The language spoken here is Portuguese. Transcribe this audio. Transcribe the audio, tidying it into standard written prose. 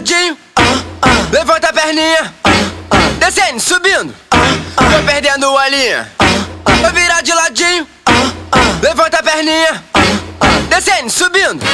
ladinho, levanta a perninha, descendo, subindo, vou perdendo a linha. Vou virar de ladinho, levanta a perninha, descendo, subindo.